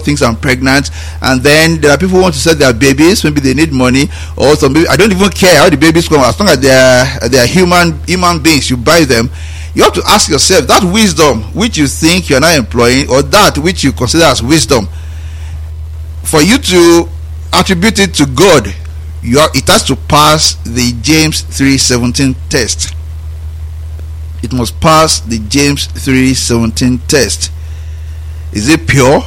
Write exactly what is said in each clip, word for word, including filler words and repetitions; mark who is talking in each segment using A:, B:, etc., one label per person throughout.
A: thinks I'm pregnant, and then there are people who want to sell their babies. Maybe they need money, or some baby, I don't even care how the babies come, as long as they are they are human human beings. You buy them. You have to ask yourself, that wisdom which you think you are not employing, or that which you consider as wisdom, for you to attribute it to God, you are, it has to pass the James three seventeen test. It must pass the James three seventeen test. Is it pure?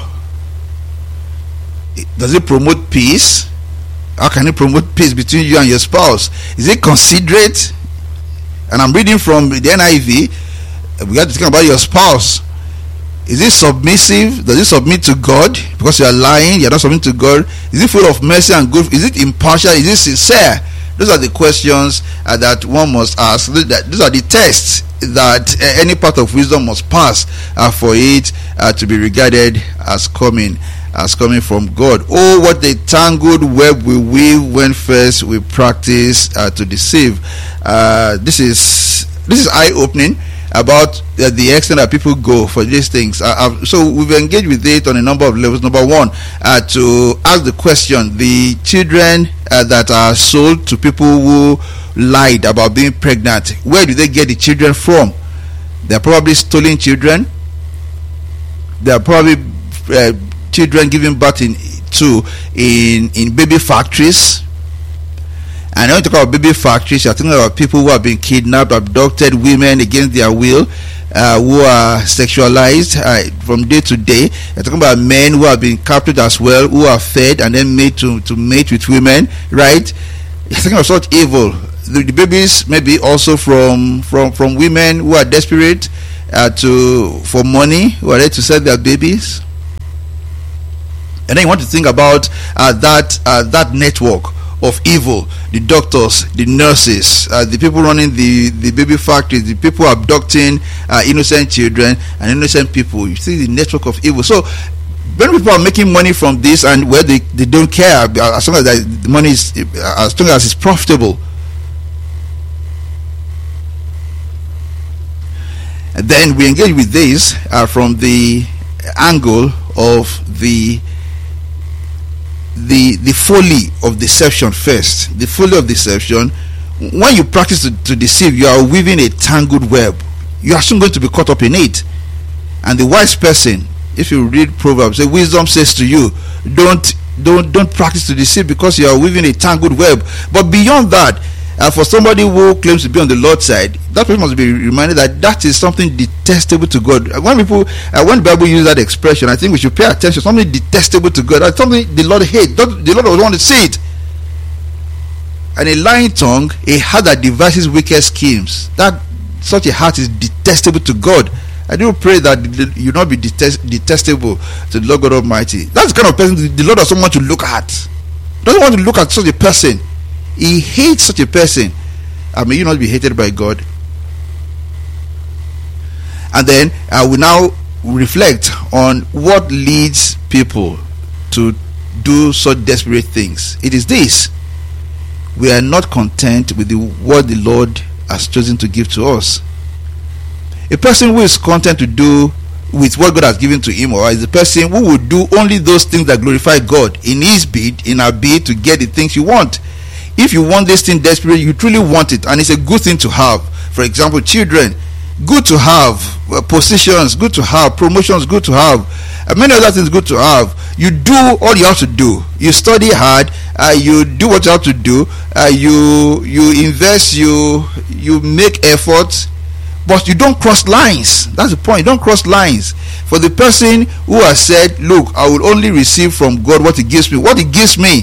A: Does it promote peace? How can it promote peace between you and your spouse? Is it considerate? And I'm reading from the N I V. We have to think about your spouse. Is it submissive? Does it submit to God? Because you are lying, you are not submitting to God. Is it full of mercy and good? Is it impartial? Is it sincere? Those are the questions uh, that one must ask. Those are the tests that uh, any part of wisdom must pass uh, for it uh, to be regarded as coming as coming from God. Oh, what a tangled web we weave when first we practice uh, to deceive. Uh, this is this is eye-opening about uh, the extent that people go for these things. Uh, so we've engaged with it on a number of levels. Number one, uh, to ask the question: the children uh, that are sold to people who lied about being pregnant, where do they get the children from? They're probably stolen children. They're probably uh, children given birth in, to in in baby factories. And when you talk about baby factories, you're talking about people who have been kidnapped, abducted, women against their will, uh, who are sexualized uh, from day to day. You're talking about men who have been captured as well, who are fed and then made to, to mate with women, right? You're talking about such evil. The, the babies maybe also from from from women who are desperate uh, to for money, who are ready to sell their babies. And then you want to think about uh, that uh, that network of evil, the doctors, the nurses, uh, the people running the, the baby factories, the people abducting uh, innocent children and innocent people. You see the network of evil. So when people are making money from this, and where they, they don't care as long as the money is, as long as it's profitable. And then we engage with this uh, from the angle of the the the folly of deception first. The folly of deception. When you practice to, to deceive, you are weaving a tangled web. You are soon going to be caught up in it. And the wise person, if you read Proverbs, say wisdom says to you, don't don't don't practice to deceive, because you are weaving a tangled web. But beyond that, uh, for somebody who claims to be on the Lord's side, that person must be reminded that that is something detestable to God. When people, uh, when the Bible uses that expression, I think we should pay attention. Something detestable to God, that's something the Lord hates. The Lord doesn't want to see it. And a lying tongue, a heart that devises wicked schemes, that such a heart is detestable to God. I do pray that you not be detest, detestable to the Lord God Almighty. That's the kind of person the Lord doesn't want to look at. He doesn't want to look at such a person. He hates such a person. I may you not be hated by God. And then I will now reflect on what leads people to do such desperate things. It is this: we are not content with the what the Lord has chosen to give to us. A person who is content to do with what God has given to him, or is a person who will do only those things that glorify God in his bid, in our bid to get the things you want. If you want this thing desperately, you truly want it, and it's a good thing to have. For example, children, good to have. Uh, positions, good to have. Promotions, good to have. And many other things, good to have. You do all you have to do. You study hard. Uh, you do what you have to do. Uh, you you invest. You you make efforts. But you don't cross lines. That's the point. You don't cross lines. For the person who has said, look, I will only receive from God what he gives me. What he gives me,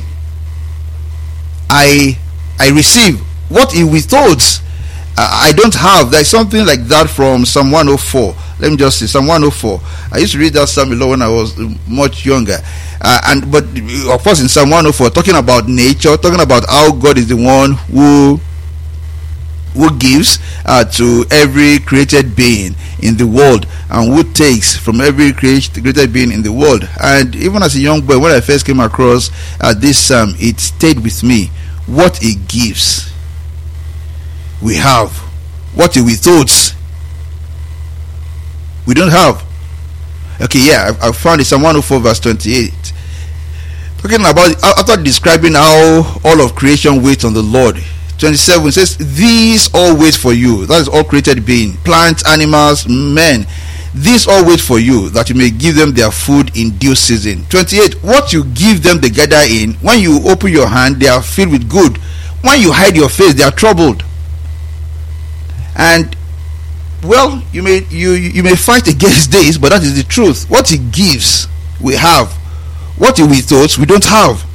A: I I receive. What he withholds, uh, I don't have. There's something like that from Psalm one oh four. Let me just say Psalm one oh four. I used to read that Psalm a lot when I was much younger. Uh, and but of course in Psalm one oh four, talking about nature, talking about how God is the one who who gives uh, to every created being in the world, and who takes from every created being in the world. And even as a young boy, when I first came across uh, this psalm, it stayed with me. What he gives, we have. What he withholds, we don't have. Okay, yeah, I, I found it. Psalm one oh four verse twenty-eight. Talking about, after describing how all of creation waits on the Lord, twenty-seven says, these all wait for you. That is all created being, plants, animals, men. These all wait for you, that you may give them their food in due season. twenty-eight. What you give them, they gather in. When you open your hand, they are filled with good. When you hide your face, they are troubled. And well, you may you you may fight against this, but that is the truth. What he gives, we have. What he withholds, we don't have.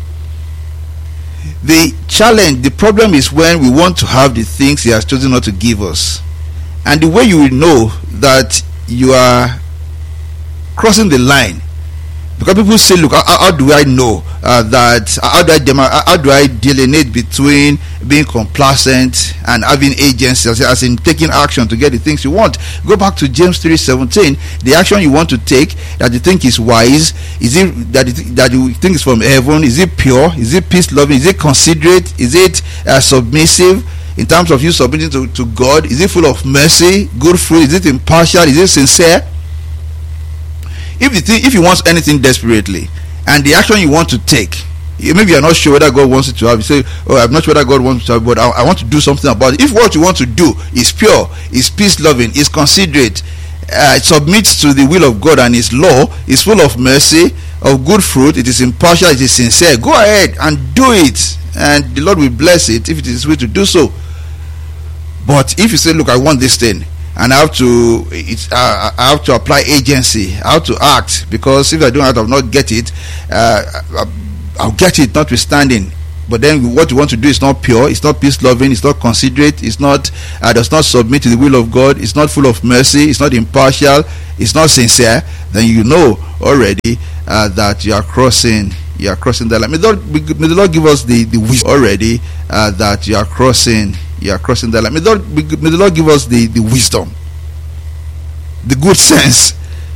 A: The challenge, the problem is when we want to have the things he has chosen not to give us. And the way you will know that you are crossing the line, because people say, look, how, how do I know uh, that, how do I, dem- how do I delineate between being complacent and having agency, as, as in taking action to get the things you want? Go back to James three seventeen. The action you want to take, that you think is wise, is it that you, th- that you think is from heaven? Is it pure? Is it peace-loving? Is it considerate? Is it uh, submissive? In terms of you submitting to, to God, is it full of mercy, good fruit? Is it impartial? Is it sincere? If you think, if you want anything desperately, and the action you want to take, you, maybe you're not sure whether God wants it to have, you say, oh, I'm not sure whether God wants it to have, but I, I want to do something about it. If what you want to do is pure, is peace-loving, is considerate, uh, it submits to the will of God and his law, is full of mercy, of good fruit, it is impartial, it is sincere, go ahead and do it, and the Lord will bless it if it is his way to do so. But if you say, look, I want this thing, and I have to, it's, uh, I have to apply agency, I have to act, because if I don't, I will not get it. Uh, I'll get it, notwithstanding. But then, what you want to do is not pure, it's not peace-loving, it's not considerate, it's not, uh, does not submit to the will of God, it's not full of mercy, it's not impartial, it's not sincere. Then you know already uh, that you are crossing, you are crossing the line. May the Lord, may the Lord give us the the wisdom already uh, that you are crossing. You are crossing the line. May the Lord, may the Lord give us the, the wisdom, the good sense